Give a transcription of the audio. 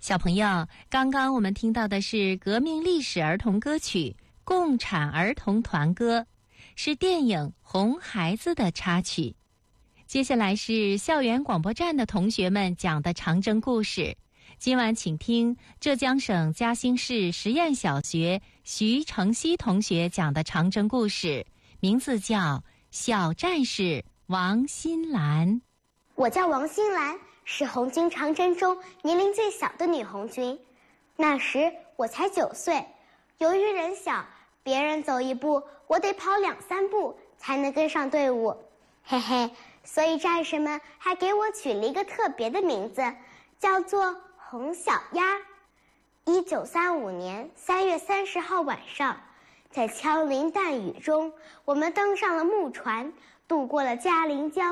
小朋友，刚刚我们听到的是革命历史儿童歌曲《共产儿童团歌》，是电影《红孩子》的插曲。接下来是校园广播站的同学们讲的长征故事。今晚请听浙江省嘉兴市实验小学徐成熙同学讲的长征故事，名字叫《小战士王新兰》。 我叫王新兰，是红军长征中年龄最小的女红军。那时我才9岁，由于人小，别人走一步，我得跑2、3步才能跟上队伍。嘿嘿，所以战士们还给我取了一个特别的名字，叫做红小鸭。1935年3月30号晚上，在枪林弹雨中，我们登上了木船，渡过了嘉陵江。